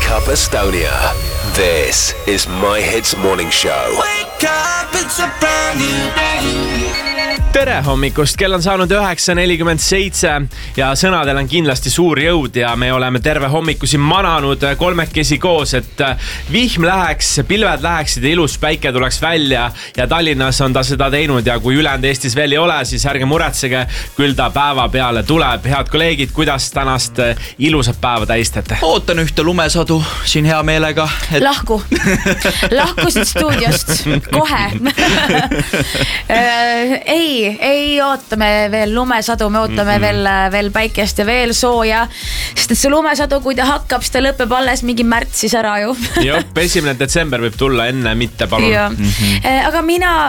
Wake Up Estonia. This is My Hits Morning Show. Wake up, it's a brand new day. Tere hommikust, kell on saanud 9:47 ja sõnadel on kindlasti suur jõud ja me oleme terve hommikusi mananud kolmekesi koos, et vihm läheks, pilved läheksid ja ilus päike tuleks välja ja Tallinnas on ta seda teinud ja kui ülejäänud Eestis veel ei ole, siis ärge muretsege, küll ta päeva peale tuleb. Head kolleegid, kuidas tänast ilusat päeva tähistate? Ootan ühte lumesadu siin hea meelega. Lahku siit stuudiost, kohe. Ei ootame veel lumesadu, me ootame veel päikest ja veel sooja, sest et see lumesadu, kui ta hakkab, siis ta lõpeb alles mingi märtsis ära ju. Jop, 1. detsember võib tulla enne, mitte palun. Aga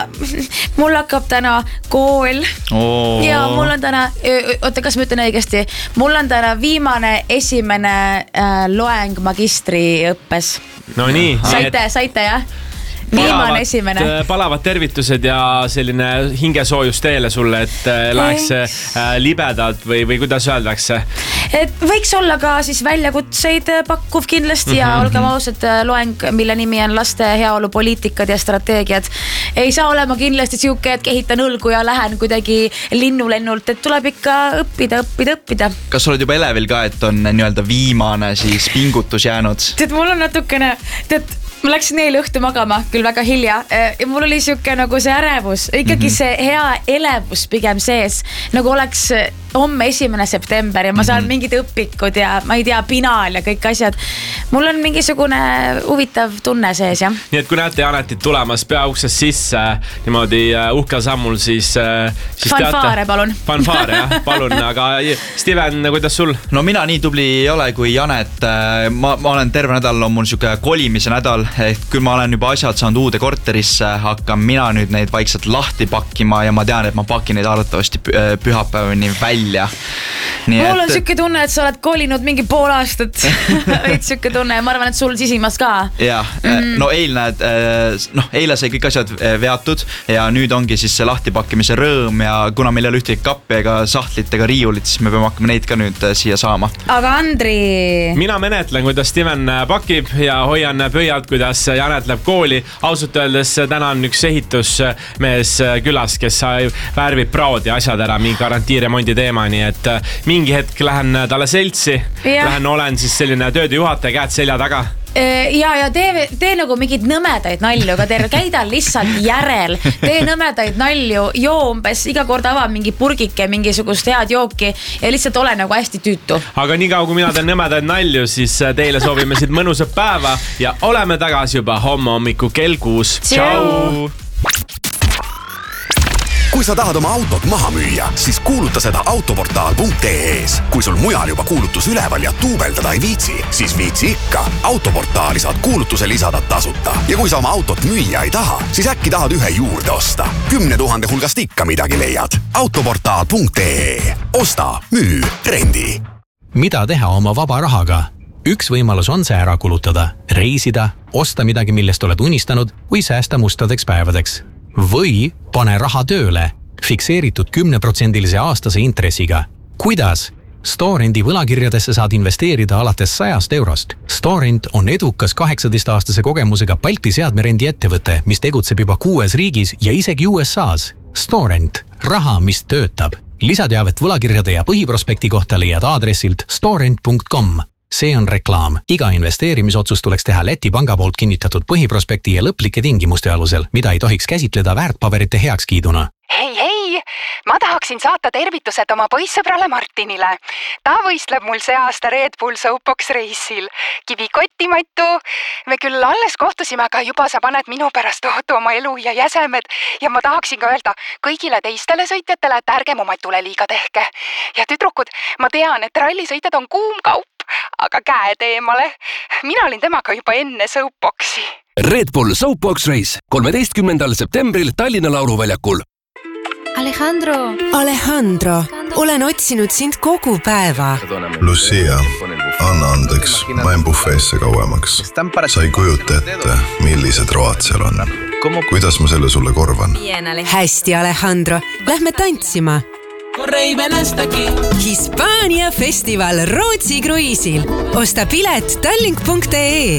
mul hakkab täna kool ja mul on täna, oota, kas ma ütlen õigesti, mul on täna viimane esimene loeng magistriõppes. No nii. Saite jah? Viimane esimene. Palavad tervitused ja selline hingesoojus teele sulle, et läheks libedalt või kuidas öeldakse? Võiks olla ka siis väljakutseid pakkuv kindlasti ja olgem ausad, loeng, mille nimi on laste heaolu poliitikad ja strateegiad. Ei saa olema kindlasti siuke, et kehitan õlgu ja lähen kuidagi linnulennult, et tuleb ikka õppida. Kas oled juba elevil ka, et on nii-öelda viimane siis pingutus jäänud? Tead, mul on natukene, ma läksin eile õhtu magama, küll väga hilja ja mul oli siuke nagu see ärevus, ikkagi see hea elevus pigem sees, nagu oleks homme 1. september ja ma saan mingid õpikud ja ma ei tea, pinal ja kõik asjad. Mul on mingisugune huvitav tunne sees, jah. Nii et kui näete Janetit tulemas pea uksest sisse niimoodi uhkel sammul, siis fanfaare, palun. Fanfaare, jah, palun. Aga Steven, kuidas sul? No mina nii tubli ei ole kui Janet. Ma olen terve nädal, on mul siuke kolimise nädal, et kui ma olen juba asjad saanud uude korterisse, hakkan mina nüüd neid vaikselt lahti pakkima ja ma tean, et ma pakin neid arvatavasti pühapäevani välja. Mul on siuke tunne, et sa oled kolinud mingi pool aastat. Veid siuke tunne ja ma arvan, et sul sisimas ka. Jah, no eile sai kõik asjad veatud ja nüüd ongi siis see lahtipakkimise rõõm ja kuna meil ei ole ühtegi kappi ega sahtlit ega riiulit, siis me peame hakkama neid ka nüüd siia saama. Aga Andri? Mina menetlen, kuidas Steven pakib ja hoian pöialt, kuidas Janet läheb kooli. Ausalt öeldes täna on üks ehitusmees külas, kes värvib praod ja asjad ära mingi garantiiremondi teema, nii et mingi hetk lähen talle seltsi, olen siis selline tööde juhataja, käed selja taga. Ja tee nagu mingid nõmedaid nalju, aga käida lihtsalt järel, tee nõmedaid nalju, joo umbes iga kord ava mingi purgike, mingisugust head jooki ja lihtsalt ole nagu hästi tüütu. Aga nii kaua, kui mina teen nõmedaid nalju, siis teile soovime siit mõnusat päeva ja oleme tagasi juba homme hommiku kell 6. Tšau! Kui sa tahad oma autot maha müüa, siis kuuluta seda autoportaal.ee-s. Kui sul mujal juba kuulutus üleval ja tuubeldada ei viitsi, siis viitsi ikka. Autoportaali saad kuulutuse lisada tasuta. Ja kui sa oma autot müüa ei taha, siis äkki tahad ühe juurde osta. 10 000 hulgast ikka midagi leiad. Autoportaal.ee. Osta, müü, trendi. Mida teha oma vaba rahaga? Üks võimalus on see ära kulutada, reisida, osta midagi, millest oled unistanud või säästa mustadeks päevadeks. Või pane raha tööle, fikseeritud 10% aastase intressiga. Kuidas? Storenti võlakirjadesse saad investeerida alates 100 eurost. Storent on edukas 18-aastase kogemusega Balti seadmerendi ettevõte, mis tegutseb juba 6 riigis ja isegi USAs. Storent, raha, mis töötab. Lisateavet võlakirjade ja põhiprospekti kohta leiad aadressilt storent.com. See on reklaam. Iga investeerimisotsus tuleks teha Läti panga poolt kinnitatud põhiprospekti ja lõplike tingimuste alusel, mida ei tohiks käsitleda väärtpaberite heakskiiduna. Hei, ma tahaksin saata tervitused oma poissõbrale Martinile. Ta võistleb mul see aasta Red Bull Soapbox reisil. Kivikotti-Mattu, me küll alles kohtusime, aga juba sa paned minu pärast tohutu oma elu ja jäsemed. Ja ma tahaksin ka öelda kõigile teistele sõitjatele, et ärgem oma Matule liiga tehke. Ja tüdrukud, ma tean, et rallisõitjad on kuum kaup, aga käed eemale. Mina olin temaga juba enne Soapboxi. Red Bull Soapbox Race 13. septembril Tallinna Lauluväljakul. Alejandro, olen otsinud sind kogu päeva. Lucia, anna andeks, ma en bufeesse kauemaks. Sa ei kujuta ette, millised road seal on. Kuidas ma selle sulle korvan? Hästi, Alejandro, lähme tantsima. vorrei venestagi. Hispaania festival Rootsi kruiisil. Osta pilet tallink.ee.